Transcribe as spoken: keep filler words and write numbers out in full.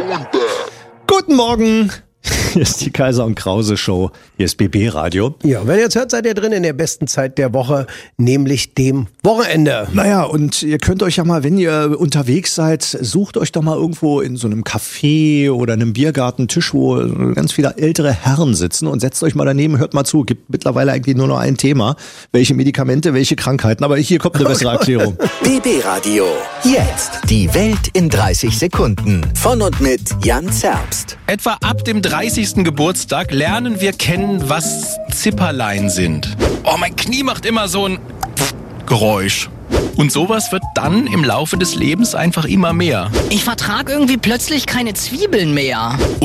Guten Morgen. Hier ist die Kaiser und Krause Show. Hier ist B B Radio. Ja, wenn ihr jetzt hört, seid ihr drin in der besten Zeit der Woche, nämlich dem Wochenende. Naja, und ihr könnt euch ja mal, wenn ihr unterwegs seid, sucht euch doch mal irgendwo in so einem Café oder einem Biergarten Tisch, wo ganz viele ältere Herren sitzen und setzt euch mal daneben, hört mal zu. Gibt mittlerweile eigentlich nur noch ein Thema. Welche Medikamente, welche Krankheiten. Aber hier kommt eine bessere Erklärung. B B Radio. Jetzt die Welt in dreißig Sekunden. Von und mit Jan Zerbst. Etwa ab dem dreißigsten Geburtstag lernen wir kennen, was Zipperlein sind. Oh, mein Knie macht immer so ein Geräusch. Und sowas wird dann im Laufe des Lebens einfach immer mehr. Ich vertrag irgendwie plötzlich keine Zwiebeln mehr.